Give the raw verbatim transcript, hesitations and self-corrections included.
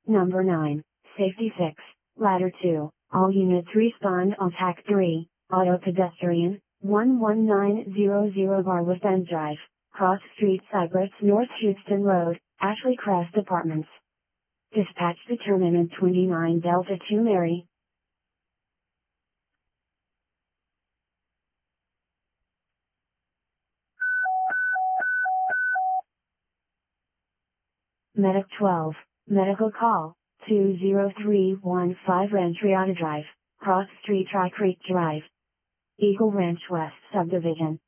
Number nine, Safety six, Ladder two, all units respond on T A C three, Auto Pedestrian, one one nine zero zero Barwood Bend Drive, Cross Street Cypress North Houston Road, Ashley Crest Apartments. Dispatch determinant twenty-nine Delta two Mary. Medic twelve, Medical Call, two zero three one five Ranch Riata Drive, Cross Street Tri Creek Drive, Eagle Ranch West Subdivision.